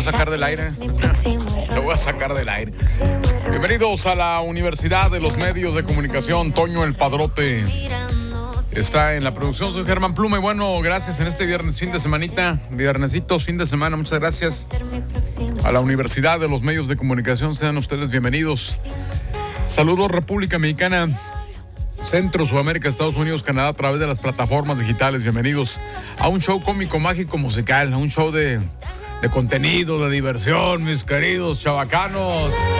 a sacar del aire. Lo voy a sacar del aire. Bienvenidos a la Universidad de los Medios de Comunicación. Toño el Padrote está en la producción. Soy Germán Pluma y bueno, gracias en este viernes, fin de semanita. Viernesito, fin de semana. Muchas gracias a la Universidad de los Medios de Comunicación. Sean ustedes bienvenidos. Saludos República Mexicana, Centro, Sudamérica, Estados Unidos, Canadá, a través de las plataformas digitales. Bienvenidos a un show cómico, mágico, musical, a un show de contenido, de diversión, mis queridos chavacanos.